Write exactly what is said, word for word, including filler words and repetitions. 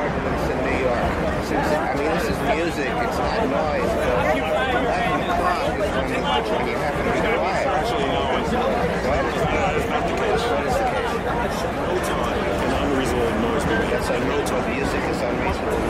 turbulence in New York. Since, I mean, this is music, it's not noise, but eleven o'clock is when, when you have to be quiet. Actually, no, it's What? that is not the case. What is the case? No time, an unreasonable noise. That's unreasonable. Music is unreasonable.